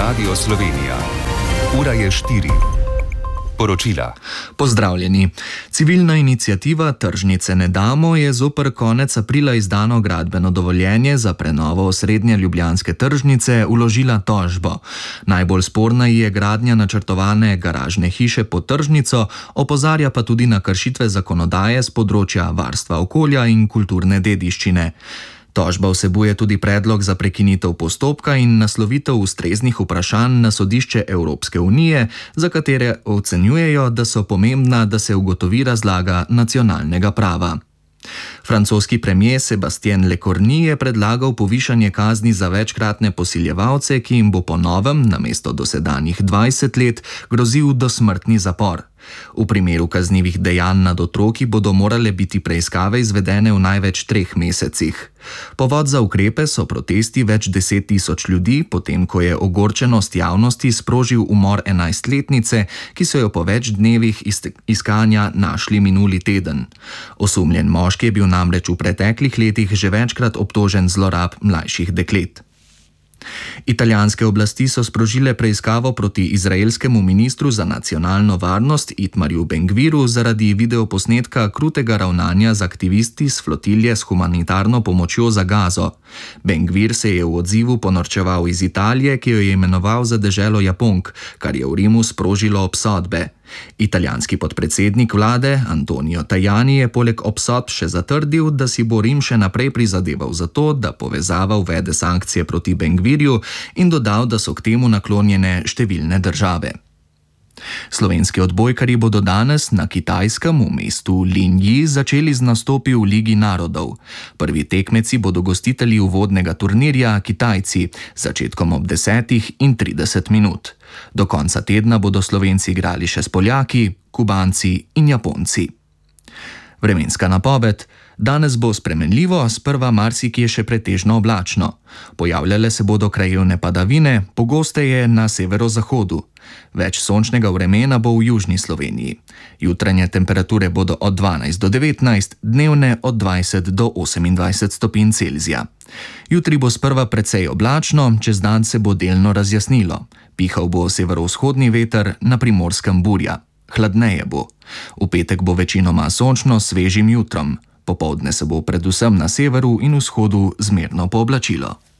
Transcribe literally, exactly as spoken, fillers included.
Radio Slovenija. Ura je štiri. Poročila. Pozdravljeni. Civilna iniciativa Tržnice ne damo je zoper konec aprila izdano gradbeno dovoljenje za prenovo osrednje ljubljanske tržnice vložila tožbo. Najbolj sporna je gradnja načrtovane garažne hiše pod tržnico, opozarja pa tudi na kršitve zakonodaje z področja varstva okolja in kulturne dediščine. Tožba vsebuje tudi predlog za prekinitev postopka in naslovitev ustreznih vprašanj na sodišče Evropske unije, za katere ocenjujejo, da so pomembna, da se ugotovi razlaga nacionalnega prava. Francoski premier Sébastien Lecornu je predlagal povišanje kazni za večkratne posiljevalce, ki jim bo po novem, namesto dosedanjih dvajset let, grozil dosmrtni zapor. V primeru kaznivih dejanj nad otroki bodo morale biti preiskave izvedene v največ treh mesecih. Povod za ukrepe so protesti več deset tisoč ljudi, potem ko je ogorčenost javnosti sprožil umor enajstletnice, ki so jo po več dnevih iskanja našli minuli teden. Osumljen moški je bil namreč v preteklih letih že večkrat obtožen zlorab mlajših deklet. Italijanske oblasti so sprožile preiskavo proti izraelskemu ministru za nacionalno varnost Itmarju Ben-Gviru zaradi videoposnetka krutega ravnanja z aktivisti s flotilje s humanitarno pomočjo za Gazo. Ben-Gvir se je v odzivu ponorčeval iz Italije, ki jo je imenoval za deželo Japonk, kar je v Rimu sprožilo obsodbe. Italijanski podpredsednik vlade Antonio Tajani je poleg obsodb še zatrdil, da si bo Rim še naprej prizadeval za to, da povezava uvede sankcije proti Ben-Gvirju in dodal, da so k temu naklonjene številne države. Slovenski odbojkarji bodo danes na Kitajskem v mestu Linji začeli z nastopi v Ligi narodov. Prvi tekmeci bodo gostitelji uvodnega turnirja Kitajci, z začetkom ob desetih in trideset minut. Do konca tedna bodo Slovenci igrali še s Poljaki, Kubanci in Japonci. Vremenska napoved. Danes bo spremenljivo, sprva marsikje še pretežno oblačno. Pojavljale se bodo krajevne padavine, pogosteje na severozahodu. Več sončnega vremena bo v južni Sloveniji. Jutranje temperature bodo od dvanajst do devetnajst, dnevne od dvajset do osemindvajset stopinj Celzija. Jutri bo sprva precej oblačno, čez dan se bo delno razjasnilo. Pihal bo severovzhodni veter, na Primorskem burja. Hladneje bo. V petek bo večinoma sončno s svežim jutrom. Popoldne se bo predvsem na severu in vzhodu zmerno pooblačilo.